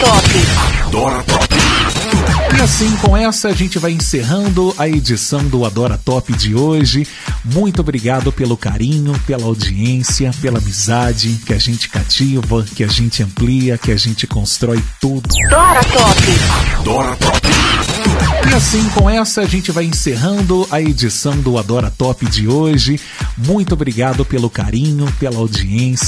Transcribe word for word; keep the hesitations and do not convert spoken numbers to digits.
Top. Adora Top. E assim, com essa, a gente vai encerrando a edição do Adora Top de hoje. Muito obrigado pelo carinho, pela audiência, pela amizade que a gente cativa, que a gente amplia, que a gente constrói tudo. Adora Top. Adora Top. E assim, com essa, a gente vai encerrando a edição do Adora Top de hoje. Muito obrigado pelo carinho, pela audiência.